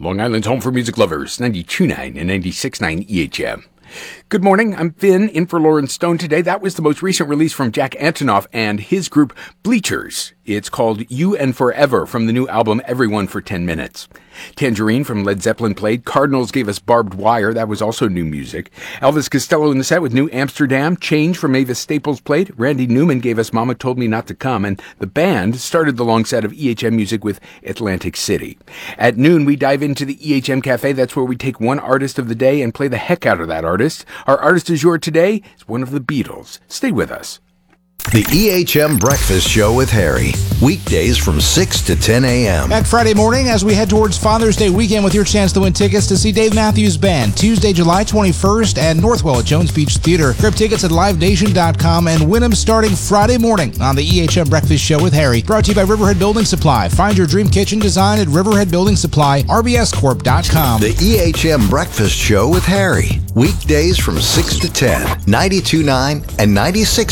Long Island's home for music lovers, 92.9 and 96.9 EHM. Good morning, I'm Finn, in for Lauren Stone today. That was the most recent release from Jack Antonoff and his group Bleachers. It's called You and Forever from the new album Everyone for 10 Minutes. Tangerine from Led Zeppelin played. Cardinals gave us Barbed Wire. That was also new music. Elvis Costello in the set with New Amsterdam. Change from Mavis Staples played. Randy Newman gave us Mama Told Me Not to Come. And the band started the long set of EHM music with Atlantic City. At noon, we dive into the EHM Cafe. That's where we take one artist of the day and play the heck out of that artist. Our artist du jour today is one of the Beatles. Stay with us. The EHM Breakfast Show with Harry. Weekdays from 6 to 10 a.m. Back Friday morning as we head towards Father's Day weekend with your chance to win tickets to see Dave Matthews Band Tuesday, July 21st at Northwell at Jones Beach Theater. Grab tickets at livenation.com and win them starting Friday morning on the EHM Breakfast Show with Harry. Brought to you by Riverhead Building Supply. Find your dream kitchen design at Riverhead Building Supply, rbscorp.com. The EHM Breakfast Show with Harry. Weekdays from 6 to 10, 92.9 and 96.